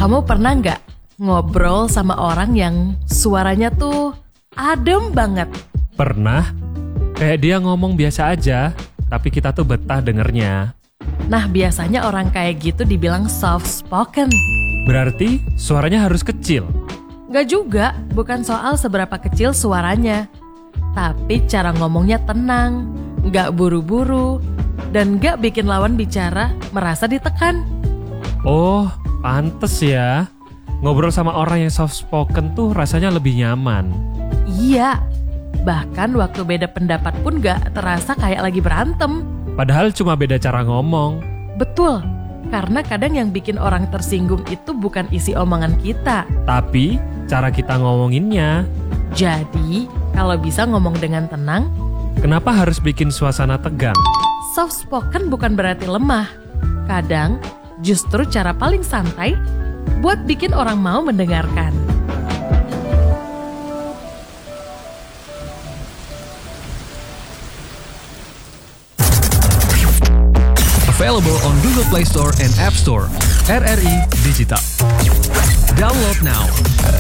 Kamu pernah nggak ngobrol sama orang yang suaranya tuh adem banget? Pernah. Kayak dia ngomong biasa aja, tapi kita tuh betah dengernya. Nah, biasanya orang kayak gitu dibilang soft spoken. Berarti suaranya harus kecil. Nggak juga, bukan soal seberapa kecil suaranya. Tapi cara ngomongnya tenang, nggak buru-buru, dan nggak bikin lawan bicara merasa ditekan. Oh, pantes ya. Ngobrol sama orang yang soft spoken tuh rasanya lebih nyaman. Iya, bahkan waktu beda pendapat pun nggak terasa kayak lagi berantem. Padahal cuma beda cara ngomong. Betul, karena kadang yang bikin orang tersinggung itu bukan isi omongan kita. Tapi cara kita ngomonginnya. Jadi, kalau bisa ngomong dengan tenang, Kenapa harus bikin suasana tegang? soft spoken bukan berarti lemah. Kadang, justru cara paling santai buat bikin orang mau mendengarkan. Available on Google Play Store and App Store. RRI Digital. Download now.